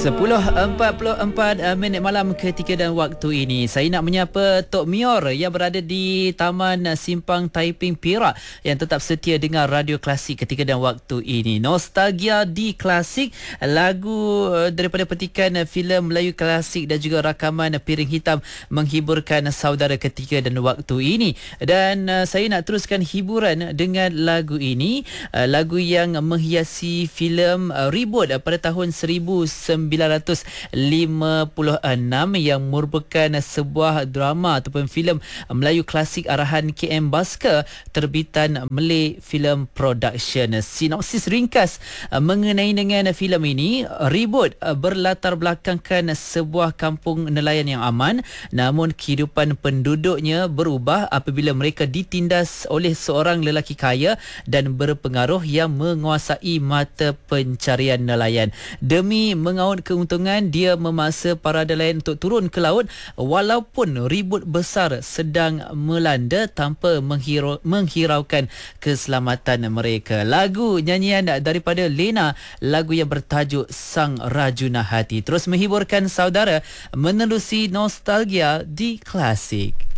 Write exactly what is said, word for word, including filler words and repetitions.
sepuluh empat puluh empat minit malam ketika dan waktu ini saya nak menyapa Tok Mior yang berada di Taman Simpang Taiping Perak yang tetap setia dengar radio klasik ketika dan waktu ini. Nostalgia di Klasik, lagu daripada petikan filem Melayu klasik dan juga rakaman Piring Hitam menghiburkan saudara ketika dan waktu ini. Dan uh, saya nak teruskan hiburan dengan lagu ini, uh, lagu yang menghiasi filem uh, Reboot uh, pada tahun seribu sembilan ratus lima puluh enam yang merupakan sebuah drama ataupun filem Melayu klasik arahan K M Baskar terbitan Malay Film Production. Sinopsis ringkas uh, mengenai dengan filem ini, Reboot uh, berlatar belakangkan sebuah kampung nelayan yang aman, namun kehidupan penduduknya berubah apabila mereka ditindas oleh seorang lelaki kaya dan berpengaruh yang menguasai mata pencarian nelayan. Demi mengaut keuntungan, dia memaksa para nelayan untuk turun ke laut walaupun ribut besar sedang melanda tanpa menghirau, menghiraukan keselamatan mereka. Lagu nyanyian daripada Lena, lagu yang bertajuk Sang Rajuna Hati, terus menghiburkan saudara menerusi nostalgia di Klasik.